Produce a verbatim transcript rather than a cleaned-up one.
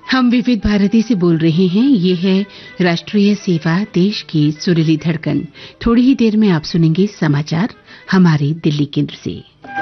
हम विविध भारती से बोल रहे हैं। ये है राष्ट्रीय सेवा, देश की सुरीली धड़कन। थोड़ी ही देर में आप सुनेंगे समाचार हमारे दिल्ली केंद्र से।